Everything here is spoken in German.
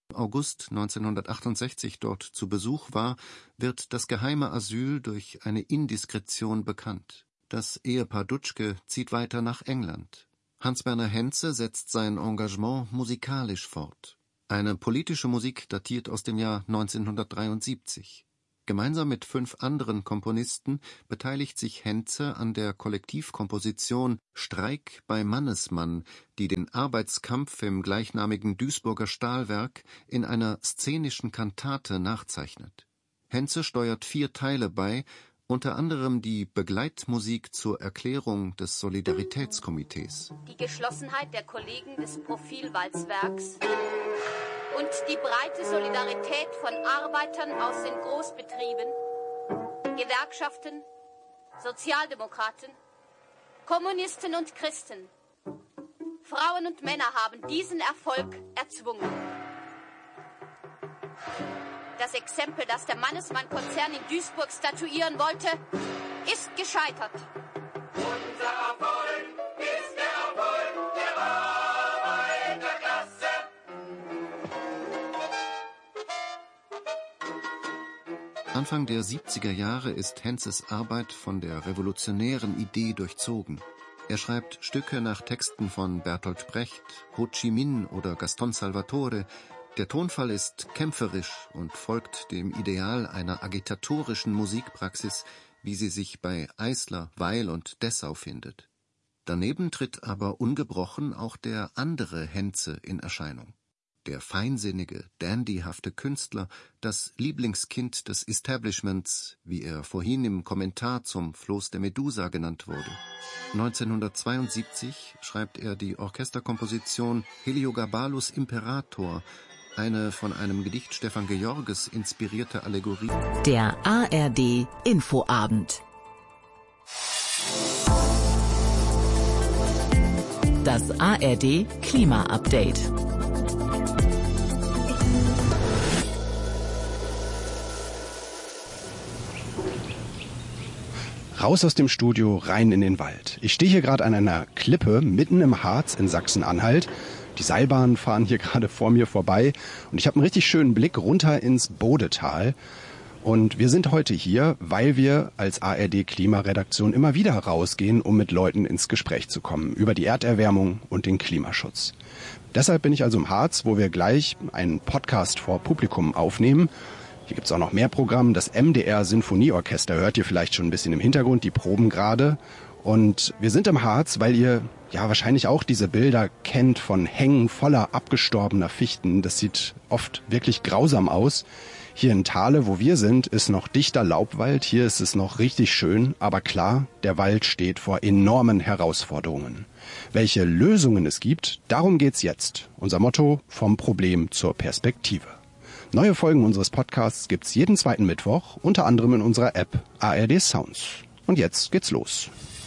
August 1968 dort zu Besuch war, wird das geheime Asyl durch eine Indiskretion bekannt. Das Ehepaar Dutschke zieht weiter nach England. Hans-Werner Henze setzt sein Engagement musikalisch fort. Eine politische Musik datiert aus dem Jahr 1973. Gemeinsam mit 5 anderen Komponisten beteiligt sich Henze an der Kollektivkomposition »Streik bei Mannesmann«, die den Arbeitskampf im gleichnamigen Duisburger Stahlwerk in einer szenischen Kantate nachzeichnet. Henze steuert 4 Teile bei, unter anderem die Begleitmusik zur Erklärung des Solidaritätskomitees. Die Geschlossenheit der Kollegen des Profilwalzwerks und die breite Solidarität von Arbeitern aus den Großbetrieben, Gewerkschaften, Sozialdemokraten, Kommunisten und Christen, Frauen und Männer haben diesen Erfolg erzwungen. Das Exempel, das der Mannesmann-Konzern in Duisburg statuieren wollte, ist gescheitert. Unser Erfolg ist der Erfolg der Arbeiterklasse. Anfang der 70er Jahre ist Henzes Arbeit von der revolutionären Idee durchzogen. Er schreibt Stücke nach Texten von Bertolt Brecht, Ho Chi Minh oder Gaston Salvatore. Der Tonfall ist kämpferisch und folgt dem Ideal einer agitatorischen Musikpraxis, wie sie sich bei Eisler, Weil und Dessau findet. Daneben tritt aber ungebrochen auch der andere Henze in Erscheinung. Der feinsinnige, dandyhafte Künstler, das Lieblingskind des Establishments, wie er vorhin im Kommentar zum Floß der Medusa genannt wurde. 1972 schreibt er die Orchesterkomposition Heliogabalus Imperator, eine von einem Gedicht Stefan Georges inspirierte Allegorie. Der ARD Infoabend. Das ARD Klima Update. Raus aus dem Studio, rein in den Wald. Ich stehe hier gerade an einer Klippe mitten im Harz in Sachsen-Anhalt. Die Seilbahnen fahren hier gerade vor mir vorbei und ich habe einen richtig schönen Blick runter ins Bodetal. Und wir sind heute hier, weil wir als ARD Klimaredaktion immer wieder rausgehen, um mit Leuten ins Gespräch zu kommen über die Erderwärmung und den Klimaschutz. Deshalb bin ich also im Harz, wo wir gleich einen Podcast vor Publikum aufnehmen. Hier gibt's auch noch mehr Programm. Das MDR Sinfonieorchester hört ihr vielleicht schon ein bisschen im Hintergrund, die proben gerade. Und wir sind im Harz, weil ihr ja wahrscheinlich auch diese Bilder kennt von Hängen voller abgestorbener Fichten. Das sieht oft wirklich grausam aus. Hier in Thale, wo wir sind, ist noch dichter Laubwald. Hier ist es noch richtig schön. Aber klar, der Wald steht vor enormen Herausforderungen. Welche Lösungen es gibt, darum geht's jetzt. Unser Motto: vom Problem zur Perspektive. Neue Folgen unseres Podcasts gibt's jeden zweiten Mittwoch, unter anderem in unserer App ARD Sounds. Und jetzt geht's los.